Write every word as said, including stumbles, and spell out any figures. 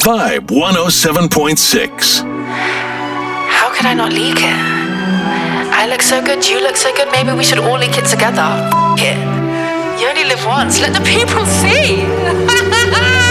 Vibe one oh seven point six. How could I not leak it? I look so good, you look so good, maybe we should all leak it together. F- it. You only live once, let the people see.